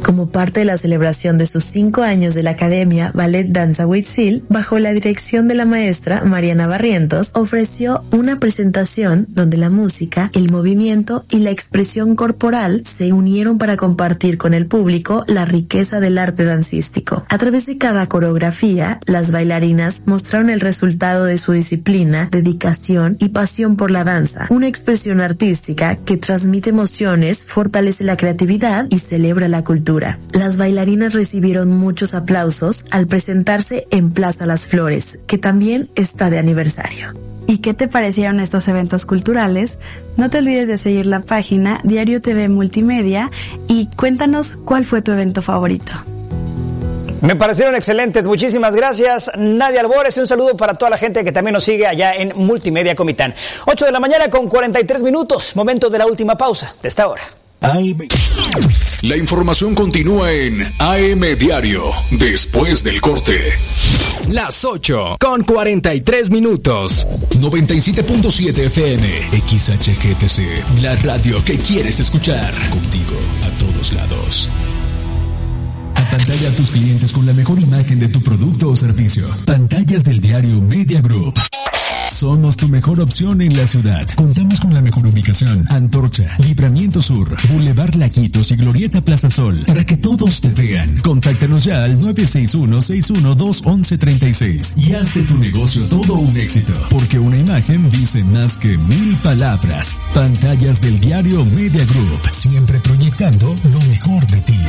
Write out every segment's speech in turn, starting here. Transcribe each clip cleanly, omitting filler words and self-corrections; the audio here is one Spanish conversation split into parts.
Como parte de la celebración de sus 5 años de la Academia Ballet Danza Huitzil, bajo la dirección de la maestra Mariana Barrientos, ofreció una presentación donde la música, el movimiento y la expresión corporal se unieron para compartir con el público la riqueza del arte dancístico. A través de cada coreografía, las bailarinas mostraron el resultado de su disciplina, dedicación y pasión por la danza, una expresión artística que transmite emociones, fortalece la creatividad y celebra la cultura. Las bailarinas recibieron muchos aplausos al presentarse en Plaza Las Flores, que también está de aniversario. ¿Y qué te parecieron estos eventos culturales? No te olvides de seguir la página Diario TV Multimedia y cuéntanos cuál fue tu evento favorito. Me parecieron excelentes, muchísimas gracias Nadia Albores, y un saludo para toda la gente que también nos sigue allá en Multimedia Comitán. 8 de la mañana con 43 minutos, momento de la última pausa de esta hora. La información continúa en AM Diario, después del corte. Las 8 con 43 minutos. 97.7 FM, XHGTC, la radio que quieres escuchar. Contigo a todos lados. Apantalla a tus clientes con la mejor imagen de tu producto o servicio. Pantallas del diario Media Group. Somos tu mejor opción en la ciudad. Contamos con la mejor ubicación: Antorcha, Libramiento Sur, Boulevard Laquitos y Glorieta Plaza Sol, para que todos te vean. Contáctanos ya al 961-612-1136 y haz de tu negocio todo un éxito, porque una imagen dice más que 1000 palabras. Pantallas del diario Media Group, siempre proyectando lo mejor de ti.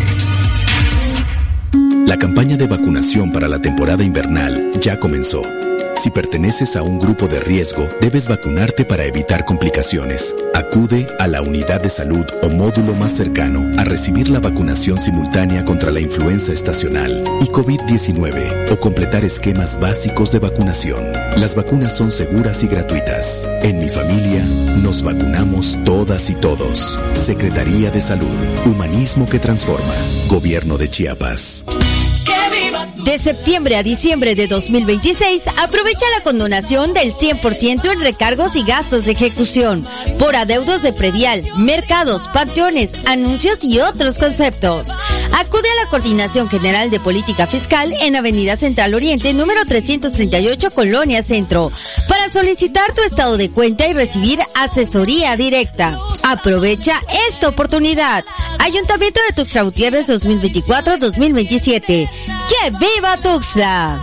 La campaña de vacunación para la temporada invernal ya comenzó. Si perteneces a un grupo de riesgo, debes vacunarte para evitar complicaciones. Acude a la unidad de salud o módulo más cercano a recibir la vacunación simultánea contra la influenza estacional y COVID-19 o completar esquemas básicos de vacunación. Las vacunas son seguras y gratuitas. En mi familia, nos vacunamos todas y todos. Secretaría de Salud. Humanismo que transforma. Gobierno de Chiapas. De septiembre a diciembre de 2026, aprovecha la condonación del 100% en recargos y gastos de ejecución por adeudos de predial, mercados, panteones, anuncios y otros conceptos. Acude a la Coordinación General de Política Fiscal en Avenida Central Oriente, número 338, Colonia Centro, para solicitar tu estado de cuenta y recibir asesoría directa. Aprovecha esta oportunidad. Ayuntamiento de Tuxtla Gutiérrez 2024-2027. ¡Que viva Tuxtla!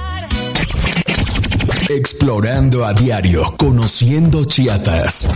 Explorando a diario, conociendo Chiapas.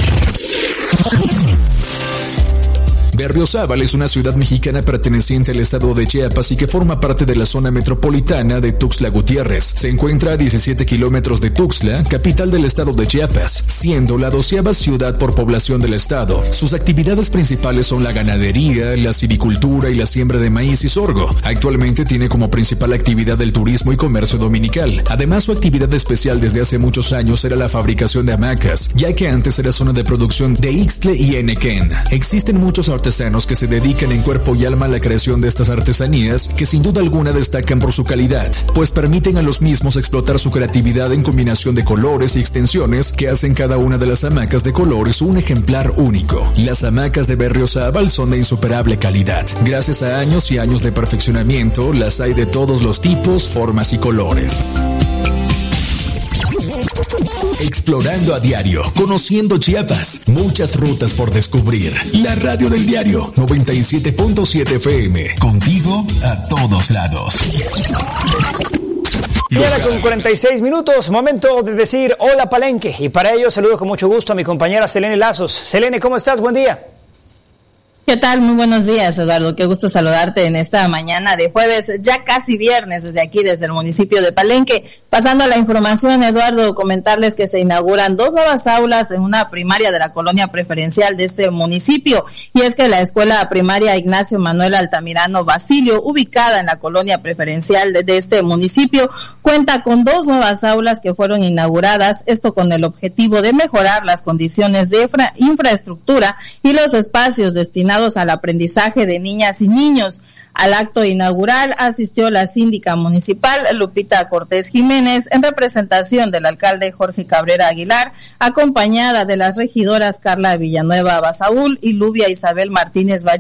Berriozábal es una ciudad mexicana perteneciente al estado de Chiapas y que forma parte de la zona metropolitana de Tuxtla Gutiérrez. Se encuentra a 17 kilómetros de Tuxtla, capital del estado de Chiapas, siendo la 12ª ciudad por población del estado. Sus actividades principales son la ganadería, la silvicultura y la siembra de maíz y sorgo. Actualmente tiene como principal actividad el turismo y comercio dominical. Además, su actividad especial desde hace muchos años era la fabricación de hamacas, ya que antes era zona de producción de ixtle y enequén. Existen muchos artesanos que se dedican en cuerpo y alma a la creación de estas artesanías, que sin duda alguna destacan por su calidad, pues permiten a los mismos explotar su creatividad en combinación de colores y extensiones que hacen cada una de las hamacas de colores un ejemplar único. Las hamacas de Berriozábal son de insuperable calidad. Gracias a años y años de perfeccionamiento, las hay de todos los tipos, formas y colores. Explorando a diario, conociendo Chiapas, muchas rutas por descubrir. La radio del diario 97.7 FM, contigo a todos lados. Y ahora con 46 minutos, momento de decir hola Palenque, y para ello saludo con mucho gusto a mi compañera Selene Lazos. Selene, ¿cómo estás? Buen día. ¿Qué tal? Muy buenos días, Eduardo. Qué gusto saludarte en esta mañana de jueves, ya casi viernes, desde aquí, desde el municipio de Palenque. Pasando a la información, Eduardo, comentarles que se inauguran 2 nuevas aulas en una primaria de la colonia preferencial de este municipio. Y es que la escuela primaria Ignacio Manuel Altamirano Basilio, ubicada en la colonia preferencial de este municipio, cuenta con 2 nuevas aulas que fueron inauguradas, esto con el objetivo de mejorar las condiciones de infraestructura y los espacios destinados al aprendizaje de niñas y niños. Al acto inaugural asistió la síndica municipal Lupita Cortés Jiménez en representación del alcalde Jorge Cabrera Aguilar, acompañada de las regidoras Carla Villanueva Basaúl y Lubia Isabel Martínez Valle.